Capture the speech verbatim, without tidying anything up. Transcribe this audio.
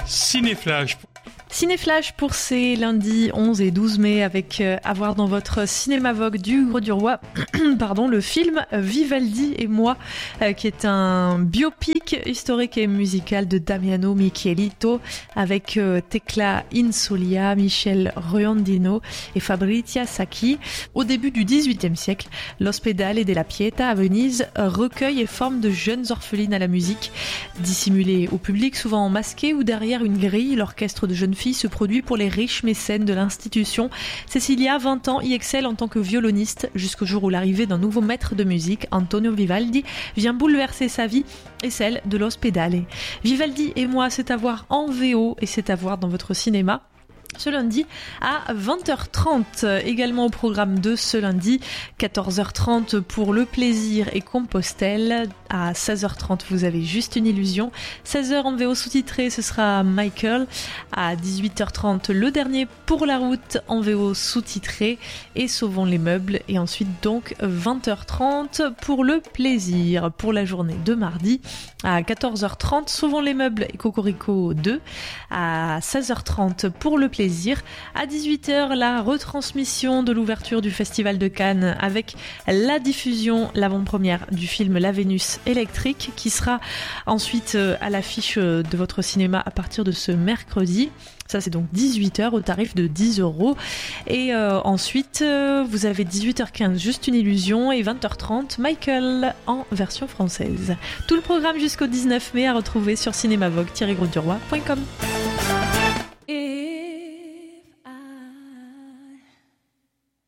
Cinéflash. Cinéflash pour ces lundis onze et douze mai avec euh, à voir dans votre cinéma Vogue du Gros du Roi pardon, le film Vivaldi et moi euh, qui est un biopic historique et musical de Damiano Michielito avec euh, Tecla Insolia, Michel Riondino et Fabrizia Sacchi. Au début du dix-huitième siècle, l'Ospedale della Pietà à Venise recueille et forme de jeunes orphelines à la musique. Dissimulées au public, souvent masquées ou derrière une grille, l'orchestre de jeunes filles se produit pour les riches mécènes de l'institution. Cecilia, vingt ans, y excelle en tant que violoniste jusqu'au jour où l'arrivée d'un nouveau maître de musique, Antonio Vivaldi, vient bouleverser sa vie et celle de l'Ospedale. Vivaldi et moi, c'est à voir en V O et c'est à voir dans votre cinéma ce lundi à vingt heures trente. Également au programme de ce lundi, quatorze heures trente pour Le Plaisir et Compostelle. À seize heures trente, vous avez Juste une illusion. seize heures en V O sous-titré, ce sera Michael. À dix-huit heures trente, Le Dernier pour la route en V O sous-titré et Sauvons les meubles. Et ensuite donc vingt heures trente pour Le Plaisir. Pour la journée de mardi, à quatorze heures trente, Sauvons les meubles et Cocorico deux. À seize heures trente pour Le Plaisir. À dix-huit heures, la retransmission de l'ouverture du Festival de Cannes avec la diffusion, l'avant-première du film La Vénus électrique qui sera ensuite à l'affiche de votre cinéma à partir de ce mercredi. Ça, c'est donc dix-huit heures au tarif de dix euros. Et euh, ensuite, euh, vous avez dix-huit heures quinze, Juste une illusion, et vingt heures trente, Michael en version française. Tout le programme jusqu'au dix-neuf mai à retrouver sur cinémavogue tiret gros du roi point com.